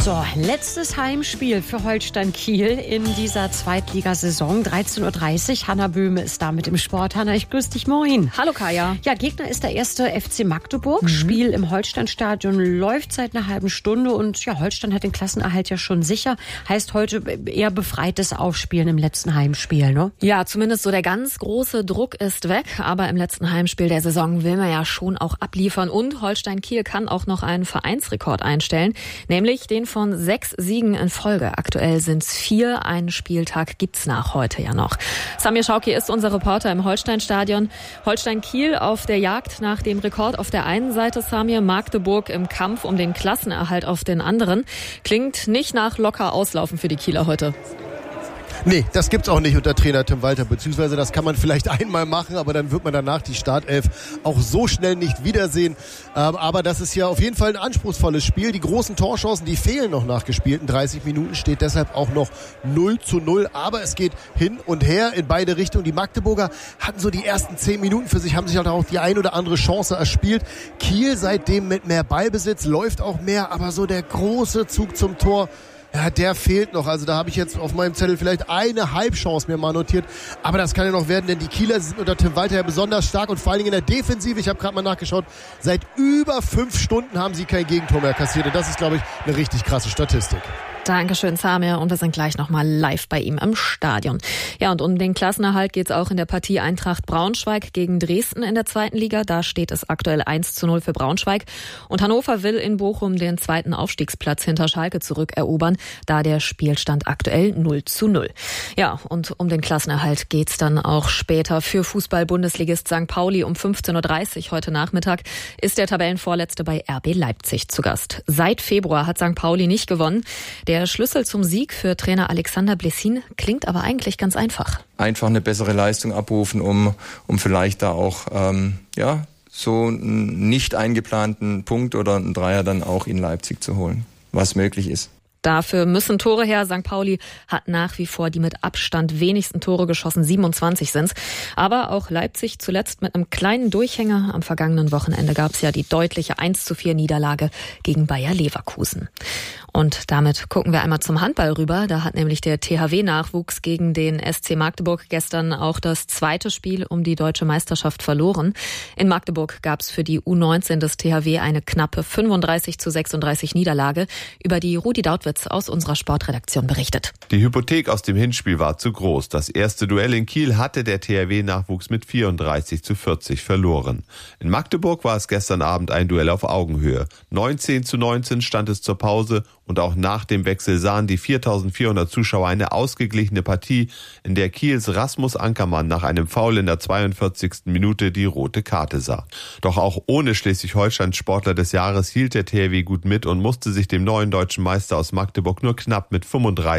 So, letztes Heimspiel für Holstein Kiel in dieser Zweitligasaison. 13:30 Uhr. Hanna Böhme ist da mit dem Sport. Hanna, ich grüße dich. Moin. Hallo Kaya. Ja, Gegner ist der erste FC Magdeburg. Spiel im Holsteinstadion läuft seit einer halben Stunde und ja, Holstein hat den Klassenerhalt ja schon sicher. Heißt heute eher befreites Aufspielen im letzten Heimspiel, ne? Ja, zumindest so der ganz große Druck ist weg. Aber im letzten Heimspiel der Saison will man ja schon auch abliefern. Und Holstein Kiel kann auch noch einen Vereinsrekord einstellen, nämlich den von 6 Siegen in Folge. Aktuell sind es 4. Einen Spieltag gibt's nach heute ja noch. Samir Schauki ist unser Reporter im Holsteinstadion. Holstein Kiel auf der Jagd nach dem Rekord auf der einen Seite, Samir, Magdeburg im Kampf um den Klassenerhalt auf den anderen. Klingt nicht nach locker auslaufen für die Kieler heute. Nee, das gibt's auch nicht unter Trainer Tim Walter, beziehungsweise das kann man vielleicht einmal machen, aber dann wird man danach die Startelf auch so schnell nicht wiedersehen. Aber das ist ja auf jeden Fall ein anspruchsvolles Spiel. Die großen Torchancen, die fehlen noch nach gespielten 30 Minuten, steht deshalb auch noch 0:0. Aber es geht hin und her in beide Richtungen. Die Magdeburger hatten so die ersten 10 Minuten für sich, haben sich halt auch die ein oder andere Chance erspielt. Kiel seitdem mit mehr Ballbesitz, läuft auch mehr, aber so der große Zug zum Tor, ja, der fehlt noch. Also da habe ich jetzt auf meinem Zettel vielleicht eine Halbchance mir mal notiert. Aber das kann ja noch werden, denn die Kieler sind unter Tim Walter ja besonders stark und vor allen Dingen in der Defensive. Ich habe gerade mal nachgeschaut, seit über 5 Stunden haben sie kein Gegentor mehr kassiert. Und das ist, glaube ich, eine richtig krasse Statistik. Dankeschön, Samir. Und wir sind gleich nochmal live bei ihm im Stadion. Ja, und um den Klassenerhalt geht es auch in der Partie Eintracht Braunschweig gegen Dresden in der zweiten Liga. Da steht es aktuell 1:0 für Braunschweig. Und Hannover will in Bochum den zweiten Aufstiegsplatz hinter Schalke zurückerobern, da der Spielstand aktuell 0:0. Ja, und um den Klassenerhalt geht's dann auch später für Fußball-Bundesligist St. Pauli um 15:30 Uhr heute Nachmittag ist der Tabellenvorletzte bei RB Leipzig zu Gast. Seit Februar hat St. Pauli nicht gewonnen. Der Schlüssel zum Sieg für Trainer Alexander Blessin klingt aber eigentlich ganz einfach. Einfach eine bessere Leistung abrufen, um vielleicht da auch so einen nicht eingeplanten Punkt oder einen Dreier dann auch in Leipzig zu holen, was möglich ist. Dafür müssen Tore her. St. Pauli hat nach wie vor die mit Abstand wenigsten Tore geschossen. 27 sind's. Aber auch Leipzig zuletzt mit einem kleinen Durchhänger. Am vergangenen Wochenende gab's ja die deutliche 1:4 Niederlage gegen Bayer Leverkusen. Und damit gucken wir einmal zum Handball rüber. Da hat nämlich der THW-Nachwuchs gegen den SC Magdeburg gestern auch das zweite Spiel um die deutsche Meisterschaft verloren. In Magdeburg gab's für die U19 des THW eine knappe 35:36 Niederlage. Über die Rudi Dautwitz aus unserer Sportredaktion berichtet. Die Hypothek aus dem Hinspiel war zu groß. Das erste Duell in Kiel hatte der THW-Nachwuchs mit 34:40 verloren. In Magdeburg war es gestern Abend ein Duell auf Augenhöhe. 19:19 stand es zur Pause und auch nach dem Wechsel sahen die 4.400 Zuschauer eine ausgeglichene Partie, in der Kiels Rasmus Ankermann nach einem Foul in der 42. Minute die rote Karte sah. Doch auch ohne Schleswig-Holsteins Sportler des Jahres hielt der THW gut mit und musste sich dem neuen deutschen Meister aus Magdeburg nur knapp mit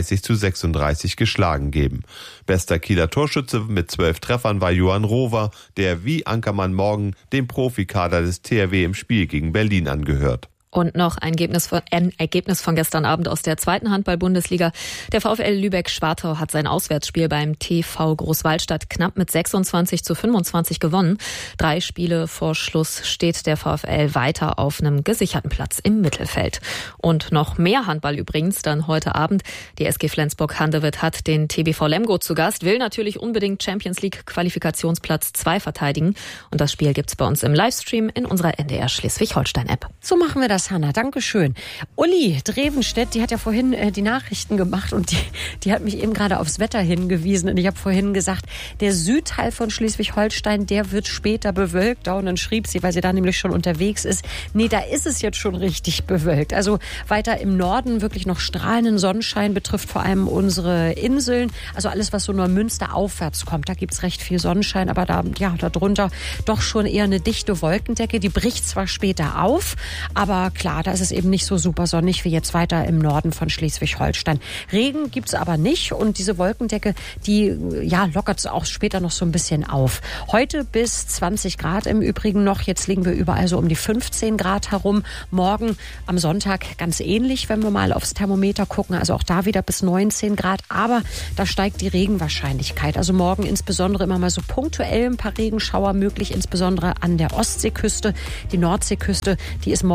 35:36 geschlagen geben. Bester Kieler Torschütze mit 12 Treffern war Johann Rover, der wie Ankermann morgen dem Profikader des THW im Spiel gegen Berlin angehört. Und noch ein Ergebnis von gestern Abend aus der zweiten Handball-Bundesliga. Der VfL Lübeck-Schwartau hat sein Auswärtsspiel beim TV Großwallstadt knapp mit 26:25 gewonnen. 3 Spiele vor Schluss steht der VfL weiter auf einem gesicherten Platz im Mittelfeld. Und noch mehr Handball übrigens dann heute Abend. Die SG Flensburg-Handewitt hat den TBV Lemgo zu Gast, will natürlich unbedingt Champions League Qualifikationsplatz 2 verteidigen. Und das Spiel gibt's bei uns im Livestream in unserer NDR Schleswig-Holstein-App. So machen wir das, Hanna. Dankeschön. Uli Drevenstedt, die hat ja vorhin die Nachrichten gemacht und die hat mich eben gerade aufs Wetter hingewiesen. Und ich habe vorhin gesagt, der Südteil von Schleswig-Holstein, der wird später bewölkt. Und dann schrieb sie, weil sie da nämlich schon unterwegs ist, nee, da ist es jetzt schon richtig bewölkt. Also weiter im Norden wirklich noch strahlenden Sonnenschein, betrifft vor allem unsere Inseln. Also alles, was so nur Münster aufwärts kommt, da gibt's recht viel Sonnenschein, aber darunter doch schon eher eine dichte Wolkendecke. Die bricht zwar später auf, aber klar, da ist es eben nicht so super sonnig wie jetzt weiter im Norden von Schleswig-Holstein. Regen gibt's aber nicht und diese Wolkendecke, die lockert es auch später noch so ein bisschen auf. Heute bis 20 Grad im Übrigen noch. Jetzt liegen wir überall so um die 15 Grad herum. Morgen am Sonntag ganz ähnlich, wenn wir mal aufs Thermometer gucken. Also auch da wieder bis 19 Grad. Aber da steigt die Regenwahrscheinlichkeit. Also morgen insbesondere immer mal so punktuell ein paar Regenschauer möglich, insbesondere an der Ostseeküste. Die Nordseeküste, die ist morgen dann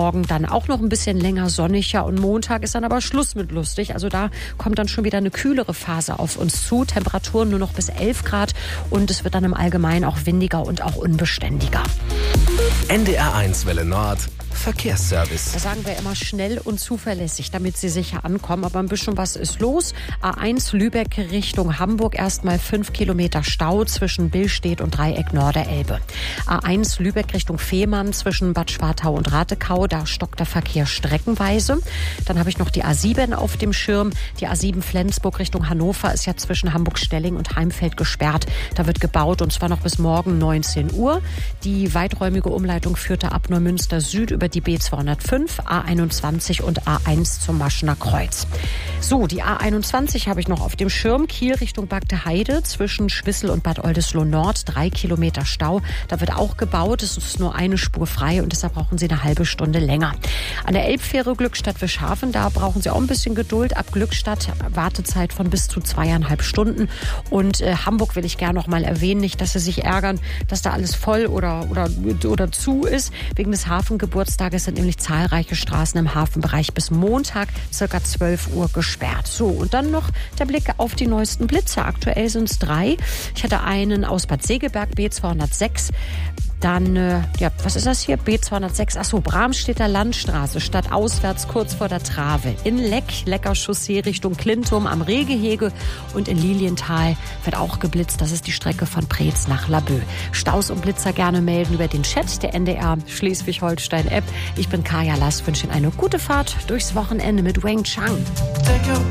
dann auch noch ein bisschen länger sonnig. Ja, und Montag ist dann aber Schluss mit lustig. Also da kommt dann schon wieder eine kühlere Phase auf uns zu. Temperaturen nur noch bis 11 Grad und es wird dann im Allgemeinen auch windiger und auch unbeständiger. NDR1 Welle Nord. Verkehrsservice. Da sagen wir immer schnell und zuverlässig, damit Sie sicher ankommen. Aber ein bisschen was ist los. A1 Lübeck Richtung Hamburg. Erstmal 5 Kilometer Stau zwischen Billstedt und Dreieck Norderelbe. A1 Lübeck Richtung Fehmarn zwischen Bad Schwartau und Ratekau. Da stockt der Verkehr streckenweise. Dann habe ich noch die A7 auf dem Schirm. Die A7 Flensburg Richtung Hannover ist ja zwischen Hamburg-Stelling und Heimfeld gesperrt. Da wird gebaut und zwar noch bis morgen 19 Uhr. Die weiträumige Umleitung führte ab Neumünster Süd über die B205, A21 und A1 zum Maschener Kreuz. So, die A21 habe ich noch auf dem Schirm. Kiel Richtung Bagde Heide zwischen Schwissel und Bad Oldesloe Nord. 3 Kilometer Stau. Da wird auch gebaut. Es ist nur eine Spur frei und deshalb brauchen Sie eine halbe Stunde länger. An der Elbfähre Glückstadt-Wischhafen, da brauchen Sie auch ein bisschen Geduld. Ab Glückstadt Wartezeit von bis zu 2,5 Stunden. Und Hamburg will ich gerne noch mal erwähnen. Nicht, dass Sie sich ärgern, dass da alles voll oder zu ist. Wegen des Hafengeburtstages sind nämlich zahlreiche Straßen im Hafenbereich bis Montag ca. 12 Uhr gesperrt. So, und dann noch der Blick auf die neuesten Blitze. Aktuell sind es 3. Ich hatte einen aus Bad Segeberg, B206. Dann, was ist das hier? B206, Bramstedter Landstraße, stadtauswärts kurz vor der Trave. In Lecker Chaussee Richtung Klintum am Rehgehege und in Lilienthal wird auch geblitzt. Das ist die Strecke von Preetz nach Laboe. Staus und Blitzer gerne melden über den Chat der NDR Schleswig-Holstein-App. Ich bin Kaya Lass, wünsche Ihnen eine gute Fahrt durchs Wochenende mit Wang Chang.